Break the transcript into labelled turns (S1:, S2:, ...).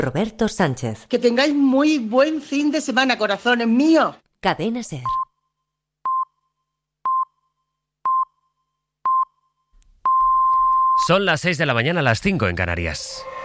S1: Roberto Sánchez.
S2: Que tengáis muy buen fin de semana, corazones míos.
S1: Cadena SER.
S3: Son las 6 de la mañana, las 5 en Canarias.